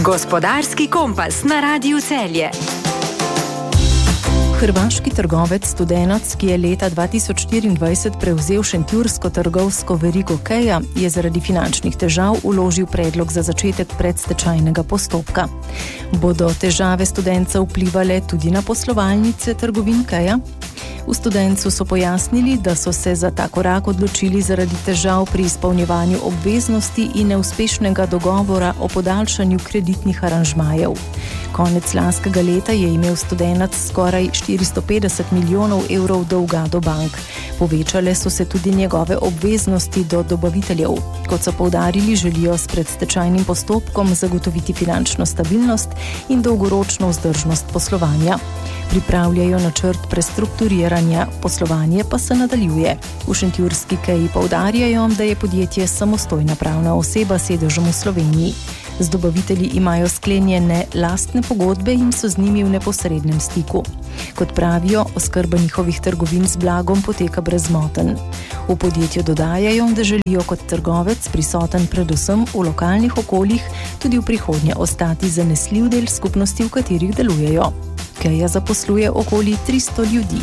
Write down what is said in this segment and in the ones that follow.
Gospodarski kompas na Radiu Celje. Hrvaški trgovec Studenac, ki je leta 2024 prevzel šentjursko trgovsko verigo Keja, je zaradi finančnih težav vložil predlog za začetek predstečajnega postopka. Bodo težave Studenca vplivale tudi na poslovalnice trgovin Keja? V Studencu so pojasnili, da so se za ta korak odločili zaradi težav pri izpolnjevanju obveznosti in neuspešnega dogovora o podaljšanju kreditnih aranžmajev. Konec lanskega leta je imel Studenac skoraj 450 milijonov evrov dolga do bank. Povečale so se tudi njegove obveznosti do dobaviteljev. Kot so poudarili, želijo s predstečajnim postopkom zagotoviti finančno stabilnost in dolgoročno vzdržnost poslovanja. Pripravljajo načrt prestrukturiranja, poslovanje pa se nadaljuje. V šentjurski Keji poudarjajo, da je podjetje samostojna pravna oseba s sedežem v Sloveniji. Z dobavitelji imajo sklenjene lastne pogodbe in so z njimi v neposrednem stiku. Kot pravijo, oskrba njihovih trgovin z blagom poteka brezmoten. V podjetju dodajajo, da želijo kot trgovec prisoten predvsem v lokalnih okoljih tudi v prihodnje ostati zanesljiv del skupnosti, v katerih delujejo. Keja zaposluje okoli 300 ljudi.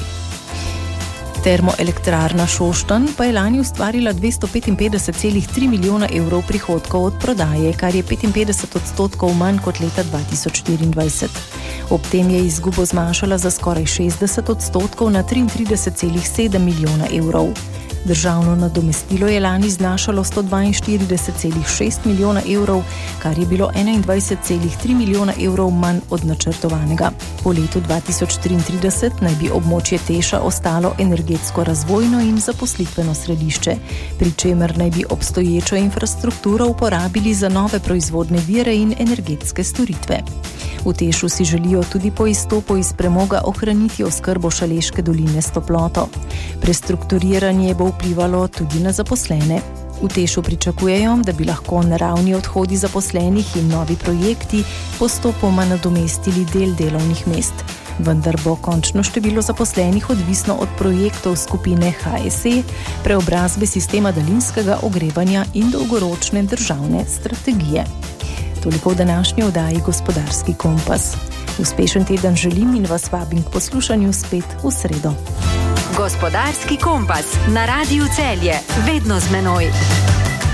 Termoelektrarna Šoštanj pa je lani ustvarila 255,3 milijona evrov prihodkov od prodaje, kar je 55% manj kot leta 2024. Ob tem je izgubo zmanjšala za skoraj 60% na 33,7 milijona evrov. Državno nadomestilo je lani znašalo 142,6 milijona evrov, kar je bilo 21,3 milijona evrov manj od načrtovanega. Po letu 2033 naj bi območje Teša ostalo energetsko razvojno in zaposlitveno središče, pri čemer naj bi obstoječo infrastrukturo uporabili za nove proizvodne vire in energetske storitve. V Tešu si želijo tudi po izstopu iz premoga ohraniti oskrbo Šaleške doline s toploto. Prestrukturiranje bo vplivalo tudi na zaposlene. V Tešu pričakujejo, da bi lahko naravni odhodi zaposlenih in novi projekti postopoma nadomestili del delovnih mest. Vendar bo končno število zaposlenih odvisno od projektov skupine HSE, preobrazbe sistema daljinskega ogrevanja in dolgoročne državne strategije. Toliko v današnji oddaji Gospodarski kompas. Uspešen teden želim in vas vabim k poslušanju spet v sredo. Gospodarski kompas na Radiu Celje, vedno z menoj.